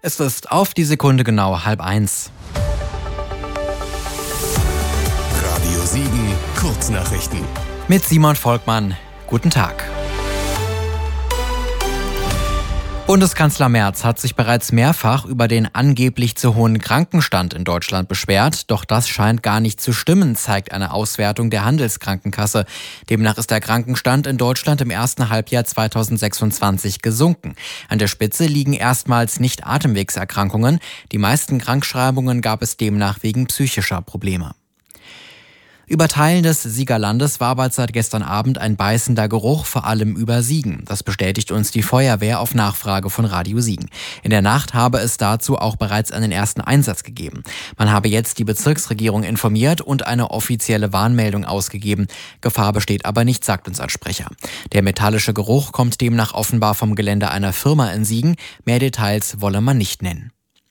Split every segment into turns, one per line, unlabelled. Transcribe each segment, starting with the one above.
Es ist auf die Sekunde genau 12:30.
Radio Siegen, Kurznachrichten.
Mit Simon Volkmann. Guten Tag. Bundeskanzler Merz hat sich bereits mehrfach über den angeblich zu hohen Krankenstand in Deutschland beschwert. Doch das scheint gar nicht zu stimmen, zeigt eine Auswertung der Handelskrankenkasse. Demnach ist der Krankenstand in Deutschland im ersten Halbjahr 2026 gesunken. An der Spitze liegen erstmals nicht Atemwegserkrankungen. Die meisten Krankschreibungen gab es demnach wegen psychischer Probleme. Über Teilen des Siegerlandes wabert seit gestern Abend ein beißender Geruch, vor allem über Siegen. Das bestätigt uns die Feuerwehr auf Nachfrage von Radio Siegen. In der Nacht habe es dazu auch bereits einen ersten Einsatz gegeben. Man habe jetzt die Bezirksregierung informiert und eine offizielle Warnmeldung ausgegeben. Gefahr besteht aber nicht, sagt uns ein Sprecher. Der metallische Geruch kommt demnach offenbar vom Gelände einer Firma in Siegen. Mehr Details wolle man nicht nennen.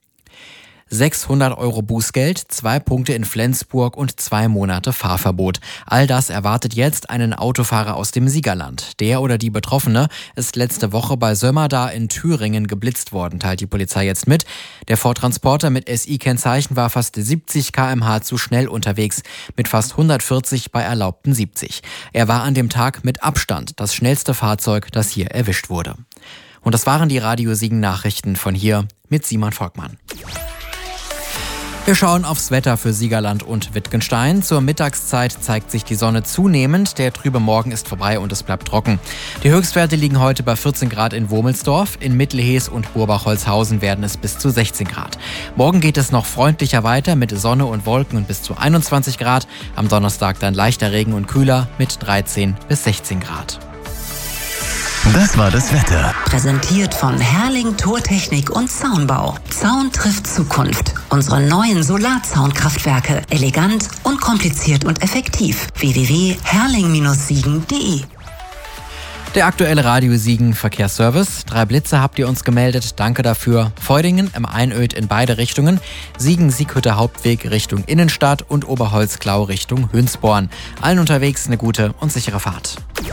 600 € Bußgeld, 2 Punkte in Flensburg und 2 Monate Fahrverbot. All das erwartet jetzt einen Autofahrer aus dem Siegerland. Der oder die Betroffene ist letzte Woche bei Sömmerda in Thüringen geblitzt worden, teilt die Polizei jetzt mit. Der Ford Transporter mit SI-Kennzeichen war fast 70 km/h zu schnell unterwegs, mit fast 140 bei erlaubten 70. Er war an dem Tag mit Abstand das schnellste Fahrzeug, das hier erwischt wurde. Und das waren die Radio Siegen Nachrichten von hier mit Simon Volkmann. Wir schauen aufs Wetter für Siegerland und Wittgenstein. Zur Mittagszeit zeigt sich die Sonne zunehmend. Der trübe Morgen ist vorbei und es bleibt trocken. Die Höchstwerte liegen heute bei 14 Grad in Womelsdorf. In Mittelhees und Burbach-Holzhausen werden es bis zu 16 Grad. Morgen geht es noch freundlicher weiter mit Sonne und Wolken und bis zu 21 Grad. Am Donnerstag dann leichter Regen und kühler mit 13 bis 16 Grad.
Das war das Wetter.
Präsentiert von Herrling Tortechnik und Zaunbau. Zaun trifft Zukunft. Unsere neuen Solarzaunkraftwerke. Elegant, unkompliziert und effektiv. www.herrling-siegen.de.
Der aktuelle Radio Siegen Verkehrsservice. 3 Blitze habt ihr uns gemeldet. Danke dafür. Feudingen im Einöd in beide Richtungen. Siegen-Sieghütter Hauptweg Richtung Innenstadt und Oberholzklau Richtung Hünsborn. Allen unterwegs eine gute und sichere Fahrt.